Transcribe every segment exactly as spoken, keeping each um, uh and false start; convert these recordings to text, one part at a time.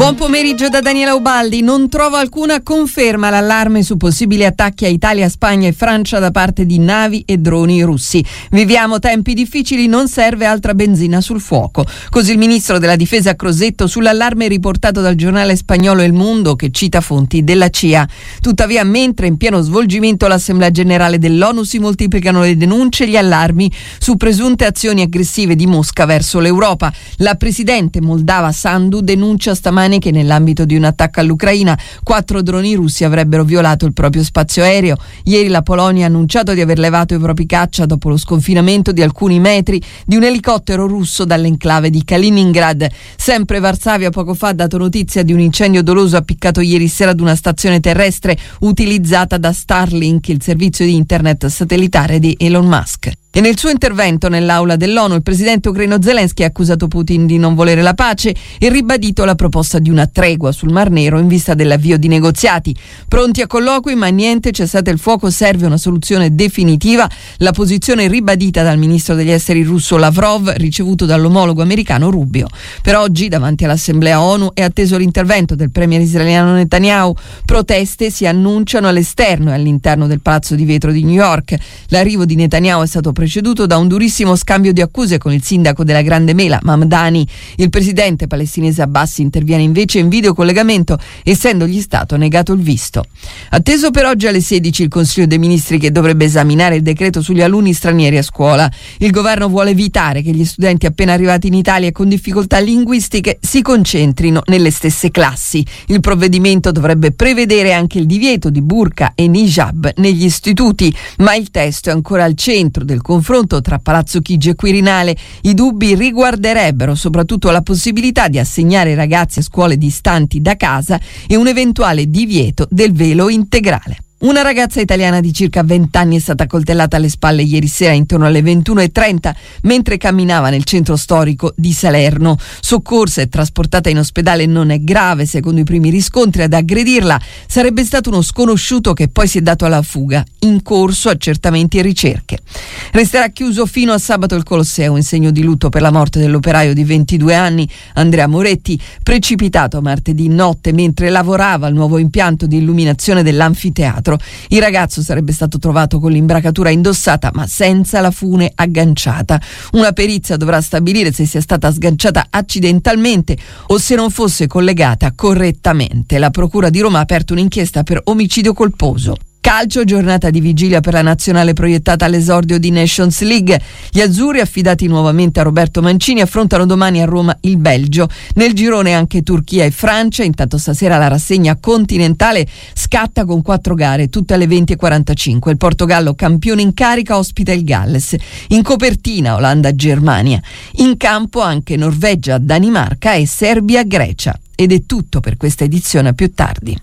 Buon pomeriggio da Daniela Ubaldi. Non trovo alcuna conferma l'allarme su possibili attacchi a Italia, Spagna e Francia da parte di navi e droni russi. Viviamo tempi difficili, non serve altra benzina sul fuoco. Così il ministro della difesa Crosetto sull'allarme riportato dal giornale spagnolo El Mundo, che cita fonti della C I A. Tuttavia, mentre in pieno svolgimento l'Assemblea Generale dell'ONU, si moltiplicano le denunce e gli allarmi su presunte azioni aggressive di Mosca verso l'Europa. La presidente moldava Sandu denuncia stamane che nell'ambito di un attacco all'Ucraina quattro droni russi avrebbero violato il proprio spazio aereo. Ieri la Polonia ha annunciato di aver levato i propri caccia dopo lo sconfinamento di alcuni metri di un elicottero russo dall'enclave di Kaliningrad. Sempre Varsavia poco fa ha dato notizia di un incendio doloso appiccato ieri sera ad una stazione terrestre utilizzata da Starlink, il servizio di internet satellitare di Elon Musk. E nel suo intervento nell'aula dell'ONU il presidente ucraino Zelensky ha accusato Putin di non volere la pace e ribadito la proposta di una tregua sul Mar Nero in vista dell'avvio di negoziati. Pronti a colloqui, ma niente cessate il fuoco, serve una soluzione definitiva. La posizione ribadita dal ministro degli esteri russo Lavrov, ricevuto dall'omologo americano Rubio. Per oggi, davanti all'Assemblea ONU, è atteso l'intervento del premier israeliano Netanyahu. Proteste si annunciano all'esterno e all'interno del Palazzo di Vetro di New York. L'arrivo di Netanyahu è stato preceduto da un durissimo scambio di accuse con il sindaco della Grande Mela, Mamdani. Il presidente palestinese Abbas interviene invece in videocollegamento, essendogli stato negato il visto. Atteso per oggi alle sedici il Consiglio dei Ministri, che dovrebbe esaminare il decreto sugli alunni stranieri a scuola. Il governo vuole evitare che gli studenti appena arrivati in Italia con difficoltà linguistiche si concentrino nelle stesse classi. Il provvedimento dovrebbe prevedere anche il divieto di burqa e niqab negli istituti, ma il testo è ancora al centro del confronto tra Palazzo Chigi e Quirinale. I dubbi riguarderebbero soprattutto la possibilità di assegnare i ragazzi a scuole distanti da casa e un eventuale divieto del velo integrale. Una ragazza italiana di circa venti anni è stata coltellata alle spalle ieri sera intorno alle ventuno e trenta mentre camminava nel centro storico di Salerno. Soccorsa e trasportata in ospedale, non è grave secondo i primi riscontri. Ad aggredirla sarebbe stato uno sconosciuto che poi si è dato alla fuga. In corso accertamenti e ricerche. Resterà chiuso fino a sabato il Colosseo in segno di lutto per la morte dell'operaio di ventidue anni Andrea Moretti, precipitato martedì notte mentre lavorava al nuovo impianto di illuminazione dell'anfiteatro. Il ragazzo sarebbe stato trovato con l'imbracatura indossata ma senza la fune agganciata. Una perizia dovrà stabilire se sia stata sganciata accidentalmente o se non fosse collegata correttamente. La Procura di Roma ha aperto un'inchiesta per omicidio colposo. Calcio, giornata di vigilia per la nazionale proiettata all'esordio di Nations League. Gli azzurri, affidati nuovamente a Roberto Mancini, affrontano domani a Roma il Belgio. Nel girone anche Turchia e Francia. Intanto stasera la rassegna continentale scatta con quattro gare, tutte alle venti e quarantacinque. Il Portogallo, campione in carica, ospita il Galles. In copertina Olanda-Germania. In campo anche Norvegia, Danimarca e Serbia-Grecia. Ed è tutto per questa edizione, a più tardi.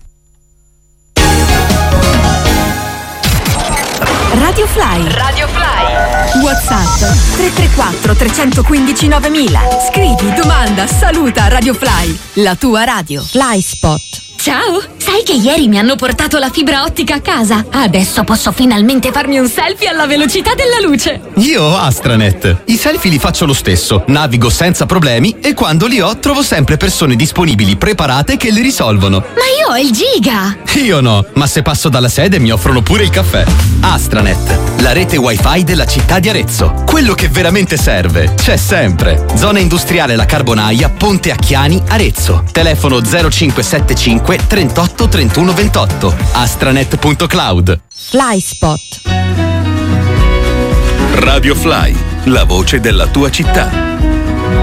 Radio Fly. Radio Fly. WhatsApp tre tre quattro tre uno cinque novemila. Scrivi, domanda, saluta Radio Fly, la tua radio. Fly Spot. Ciao! Sai che ieri mi hanno portato la fibra ottica a casa? Adesso posso finalmente farmi un selfie alla velocità della luce! Io ho Astranet. I selfie li faccio lo stesso, navigo senza problemi e quando li ho trovo sempre persone disponibili, preparate, che li risolvono. Ma io ho il giga! Io no, ma se passo dalla sede mi offrono pure il caffè. Astranet, la rete wifi della città di Arezzo. Quello che veramente serve c'è sempre. Zona industriale La Carbonaia, Ponte Acchiani, Arezzo. Telefono zero cinque sette cinque trentotto trentuno ventotto. astranet punto cloud. Fly Spot. Radio Fly, la voce della tua città.